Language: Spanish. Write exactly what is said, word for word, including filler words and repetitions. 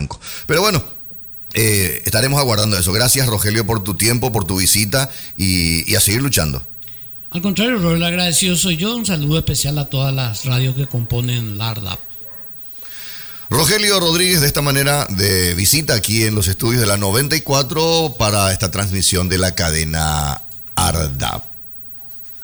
blanco. Pero bueno, eh, estaremos aguardando eso. Gracias, Rogelio, por tu tiempo, por tu visita y, y a seguir luchando. Al contrario, Robert, agradecido soy yo. Un saludo especial a todas las radios que componen la ARDAP. Rogelio Rodríguez, de esta manera, de visita aquí en los estudios de la noventa y cuatro para esta transmisión de la cadena ARDAP.